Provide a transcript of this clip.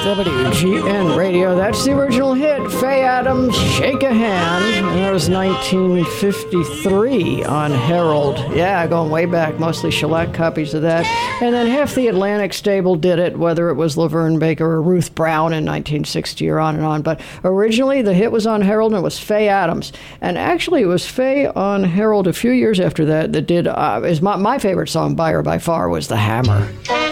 WGN Radio. That's the original hit, Faye Adams, Shake a Hand. And that was 1953 on Herald. Yeah, going way back, mostly shellac copies of that. And then half the Atlantic stable did it, whether it was Laverne Baker or Ruth Brown in 1960 or on and on. But originally, the hit was on Herald and it was Faye Adams. And actually, it was Faye on Herald a few years after that did, is my favorite song by her by far was The Hammer.